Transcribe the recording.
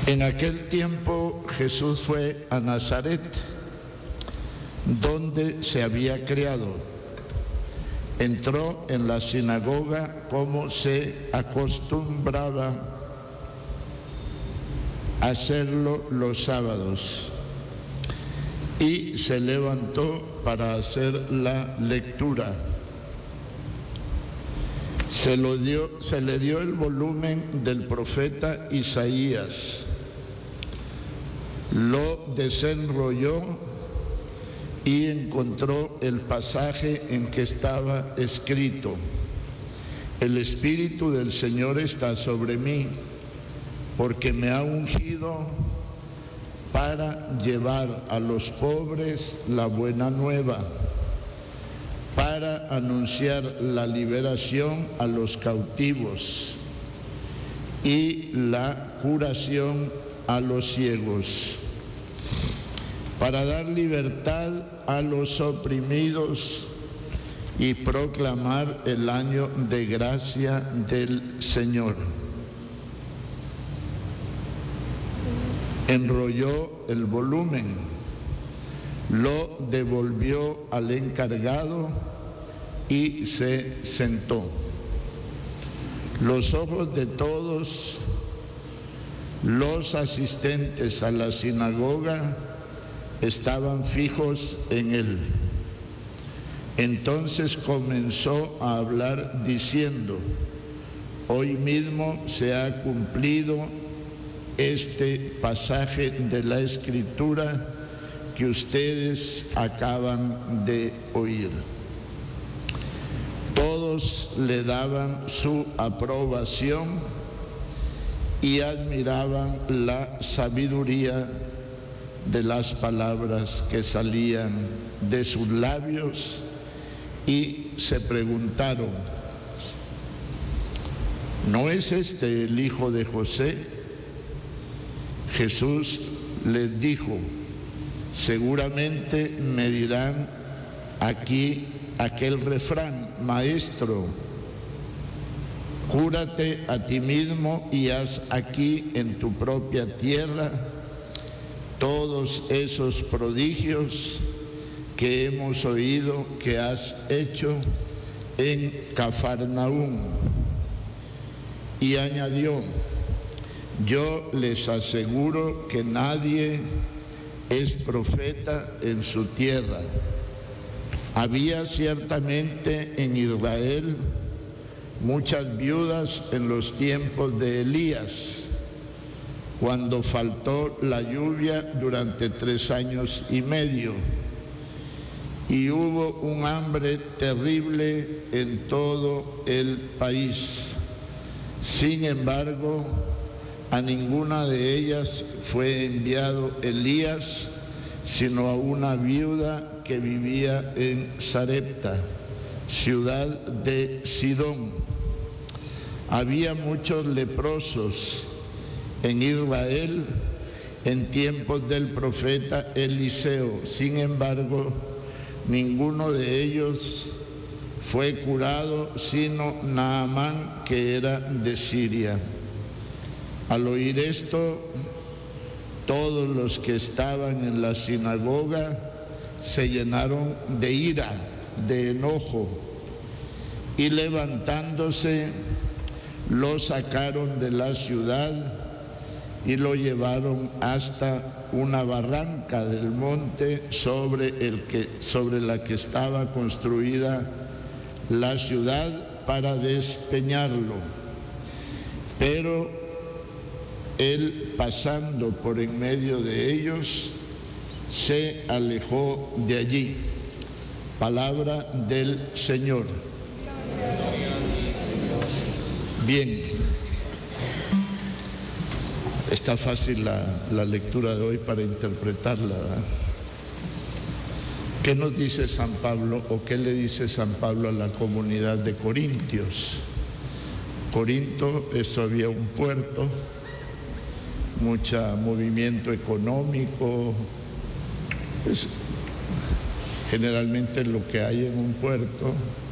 En aquel tiempo Jesús fue a Nazaret, donde se había criado. Entró en la sinagoga como se acostumbraba a hacerlo los sábados, y se levantó para hacer la lectura. Se le dio el volumen del profeta Isaías. Lo desenrolló y encontró el pasaje en que estaba escrito: El Espíritu del Señor está sobre mí, porque me ha ungido para llevar a los pobres la buena nueva, para anunciar la liberación a los cautivos y la curación a los ciegos, para dar libertad a los oprimidos y proclamar el año de gracia del Señor. Enrolló el volumen, lo devolvió al encargado y se sentó. Los ojos de todos los asistentes a la sinagoga estaban fijos en él. Entonces comenzó a hablar diciendo: Hoy mismo se ha cumplido este pasaje de la Escritura que ustedes acaban de oír. Todos le daban su aprobación y admiraban la sabiduría de las palabras que salían de sus labios y se preguntaron: ¿no es este el hijo de José? Jesús les dijo: seguramente me dirán aquí aquel refrán: Maestro, cúrate a ti mismo y haz aquí en tu propia tierra todos esos prodigios que hemos oído que has hecho en Cafarnaúm. Y añadió: yo les aseguro que nadie es profeta en su tierra. Había ciertamente en Israel muchas viudas en los tiempos de Elías, cuando faltó la lluvia durante 3 años y medio, y hubo un hambre terrible en todo el país. Sin embargo, a ninguna de ellas fue enviado Elías, sino a una viuda que vivía en Sarepta, ciudad de Sidón. Había muchos leprosos en Israel en tiempos del profeta Eliseo. Sin embargo, ninguno de ellos fue curado, sino Naamán, que era de Siria. Al oír esto, todos los que estaban en la sinagoga se llenaron de ira, de enojo, y levantándose lo sacaron de la ciudad y lo llevaron hasta una barranca del monte sobre la que estaba construida la ciudad para despeñarlo. Pero él, pasando por en medio de ellos, se alejó de allí. Palabra del Señor. Bien, está fácil la lectura de hoy para interpretarla, ¿verdad? ¿Qué nos dice San Pablo o qué le dice San Pablo a la comunidad de Corintios? Corinto, eso había un puerto, mucho movimiento económico, pues, generalmente lo que hay en un puerto